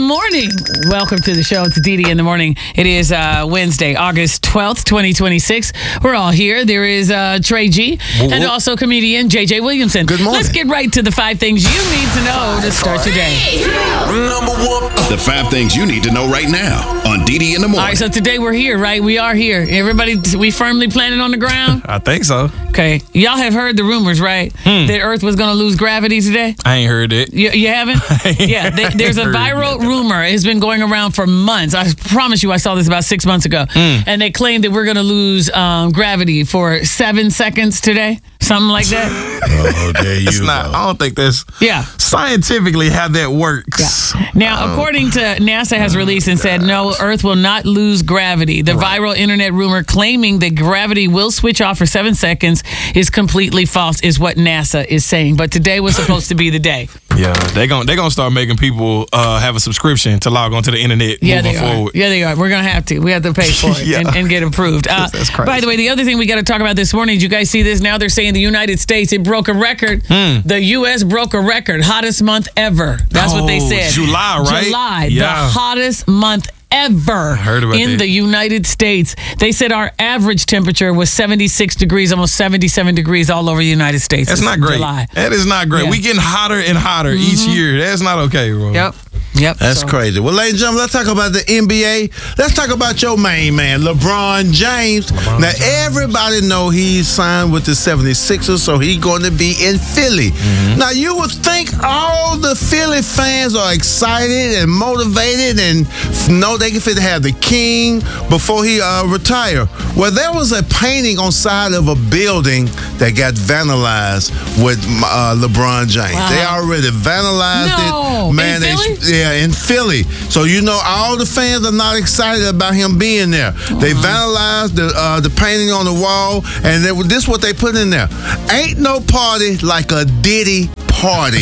morning. Welcome to the show. It's Didi in the morning. It is Wednesday, August 12th, 2026. We're all here. There is Trey G and also comedian JJ Williamson. Good morning. Let's get right to the 5 things you need to know to start your day. Number 1. The 5 things you need to know right now on Didi in the morning. All right, so today we're here, right? We are here. Everybody, we firmly planted on the ground? I think so. Okay. Y'all have heard the rumors, right? That Earth was going to lose gravity today? I ain't heard it. You haven't? Yeah, there's a viral rumor. It's been going around for months. I promise you I saw this about 6 months ago. And they claim that we're going to lose gravity for 7 seconds today. Something like that. Oh, there you It's go. not. I don't think that's Yeah. scientifically how that works. Now, according to NASA has released and said, no, Earth will not lose gravity. The viral internet rumor claiming that gravity will switch off for 7 seconds is completely false, is what NASA is saying. But today was supposed to be the day. Yeah, they gonna start making people have a subscription to log onto the internet moving forward. Yeah, they are. We're going to have to. We have to pay for it Yeah. and get approved. That's crazy. By the way, the other thing we got to talk about this morning, did you guys see this? Now they're saying the United States, it broke a record. The U.S. broke a record. Hottest month ever. That's what they said. July, right? July, Yeah. the hottest month ever heard about in that. the United States. They said our average temperature was 76 degrees, almost 77 degrees all over the United States. That's This not great. July. That is not great. Yeah. We getting hotter and hotter each year. That's not okay, bro. Yep. That's So- crazy. Well, ladies and gentlemen, let's talk about the NBA. Let's talk about your main man, LeBron James. Now, everybody know he's signed with the 76ers, so he's going to be in Philly. Now, you would think all the Philly fans are excited and motivated and know they can fit to have the king before he retire. Well, there was a painting on side of a building that got vandalized with LeBron James. Wow. They already vandalized No. it. Man, In Philly? yeah, in Philly. So you know all the fans are not excited about him being there. They vandalized the painting on the wall, and this is what they put in there. Ain't no party like a Diddy party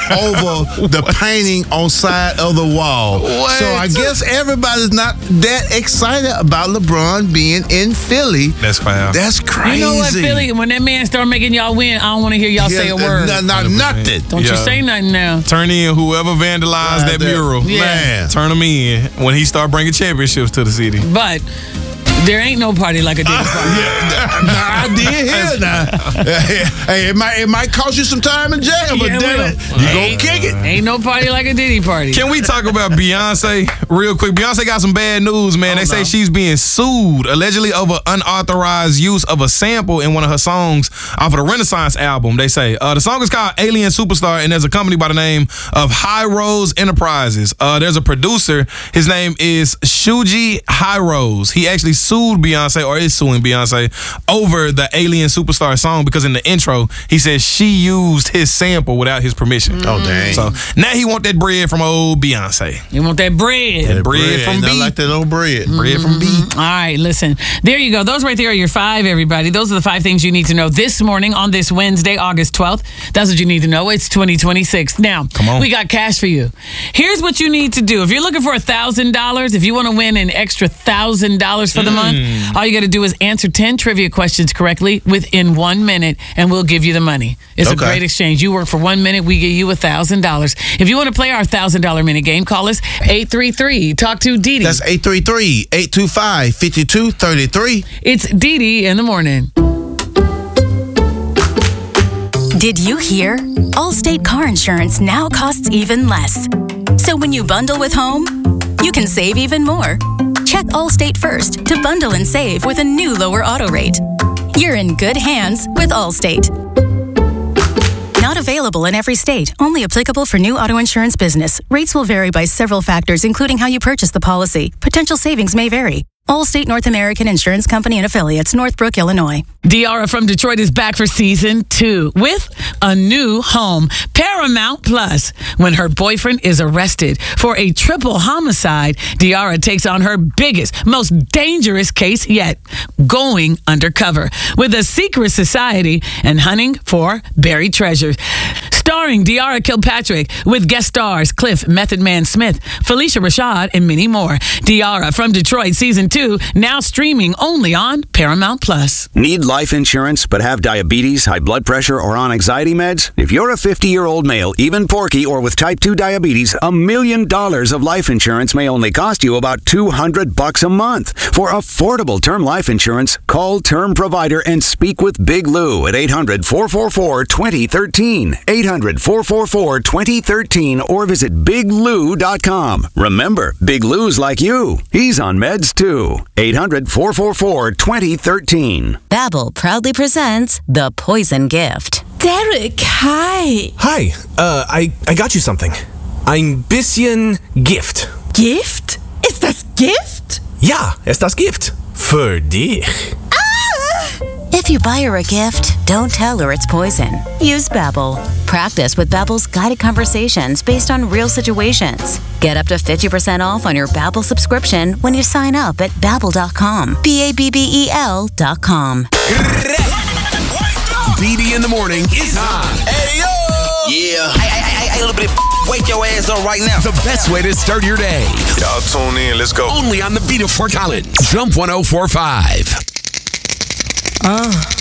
over the painting on side of the wall. What? So I guess everybody's not that excited about LeBron being in Philly. That's foul. That's crazy. You know what, Philly? When that man start making y'all win, I don't want to hear y'all say a word. Nothing. Don't you Yeah. say nothing now. Turn in whoever vandalized Right that there. mural. Yeah. Man. Turn them in when he start bringing championships to the city. But there ain't no party like a Diddy party. I did hear that. Hey, it might cost you some time in jail, but Yeah, it damn will. it, you gonna kick it. Ain't no party like a Diddy party. Can we talk about Beyonce real quick? Beyonce got some bad news, man. They say she's being sued allegedly over unauthorized use of a sample in one of her songs off of the Renaissance album. They say the song is called Alien Superstar, and there's a company by the name of High Rose Enterprises. There's a producer. His name is Shuji High Rose. He actually sued Beyonce, or is suing Beyonce, over the Alien Superstar song because in the intro he says she used his sample without his permission. Oh, dang. So now he want that bread from old Beyonce. You want that bread? That bread from ain't nothing B. like that old bread. Bread from B. All right, listen. There you go. Those right there are your 5, everybody. Those are the 5 things you need to know this morning on this Wednesday, August 12th. That's what you need to know. It's 2026. Now, Come on. we got cash for you. Here's what you need to do. If you're looking for $1,000, if you want to win an extra $1,000 for the month, all you got to do is answer 10 trivia questions correctly within 1 minute, and we'll give you the money. It's a Okay. great exchange. You work for 1 minute, we give you $1,000. If you want to play our $1,000 minute game, call us 833. Talk to Didi. That's 833-825-5233. It's Didi in the morning. Did you hear? Allstate car insurance now costs even less. So when you bundle with home, you can save even more. Check Allstate first to bundle and save with a new lower auto rate. You're in good hands with Allstate. Not available in every state. Only applicable for new auto insurance business. Rates will vary by several factors, including how you purchase the policy. Potential savings may vary. Allstate North American Insurance Company and Affiliates, Northbrook, Illinois. Diarra from Detroit is back for season 2 with a new home, Paramount Plus. When her boyfriend is arrested for a triple homicide, Diarra takes on her biggest, most dangerous case yet, going undercover with a secret society and hunting for buried treasures. starring De'Ara Kilpatrick with guest stars Cliff Method Man Smith, Felicia Rashad, and many more. De'Ara from Detroit Season 2, now streaming only on Paramount Plus. Need life insurance but have diabetes, high blood pressure, or on anxiety meds? If you're a 50-year-old male, even porky, or with type 2 diabetes, $1 million of life insurance may only cost you about $200 a month. For affordable term life insurance, call Term Provider and speak with Big Lou at 800-444-2013. 800-444-2013 or visit biglou.com. Remember, Big Lou's like you. He's on meds too. 800-444-2013. Babbel proudly presents The Poison Gift. Derek, hi. Hi, I got you something. Ein bisschen Gift. Gift? Ist das Gift? Ja, ist das Gift. Für dich. If you buy her a gift, don't tell her it's poison. Use Babbel. Practice with Babbel's guided conversations based on real situations. Get up to 50% off on your Babbel subscription when you sign up at Babbel.com. BABBEL.com. DD in the morning is on. Hey, yo! Yeah. Hey, little bit. Wake your ass up right now. The best way to start your day. Y'all tune in. Let's go. Only on the beat of Fort Collins. Jump 104.5.